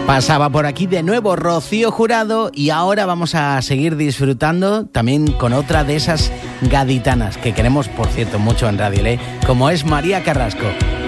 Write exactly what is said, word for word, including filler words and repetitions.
Pasaba por aquí de nuevo Rocío Jurado y ahora vamos a seguir disfrutando también con otra de esas gaditanas que queremos, por cierto, mucho en Radio Ley, como es María Carrasco.